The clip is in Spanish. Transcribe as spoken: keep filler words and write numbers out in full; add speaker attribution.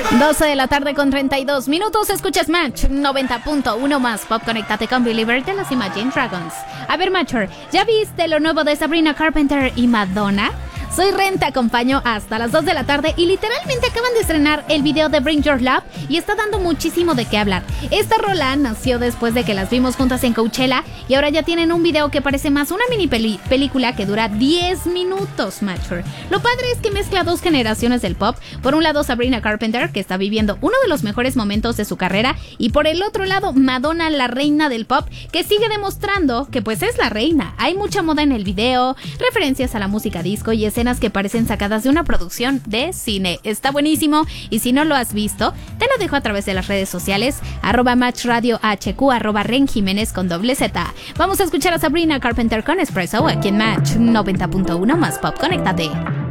Speaker 1: doce de la tarde con treinta y dos minutos. Escuchas Match noventa punto uno más Pop. Conéctate con Believer de los Imagine Dragons. A ver, Matcher, ¿ya viste lo nuevo de Sabrina Carpenter y Madonna? Soy Ren, te acompaño hasta las dos de la tarde y literalmente acaban de estrenar el video de Bring Your Love y está dando muchísimo de qué hablar. Esta rola nació después de que las vimos juntas en Coachella y ahora ya tienen un video que parece más una mini peli- película que dura diez minutos, Matcher. Lo padre es que mezcla dos generaciones del pop. Por un lado, Sabrina Carpenter, que está viviendo uno de los mejores momentos de su carrera, y por el otro lado, Madonna, la reina del pop, que sigue demostrando que pues es la reina. Hay mucha moda en el video, referencias a la música disco y escenas que parecen sacadas de una producción de cine. Está buenísimo y si no lo has visto, te lo dejo a través de las redes sociales, arroba Match Radio H Q, arroba Ren Jiménez con doble Z. Vamos a escuchar a Sabrina Carpenter con Espresso aquí en Match noventa punto uno más Pop. Conéctate.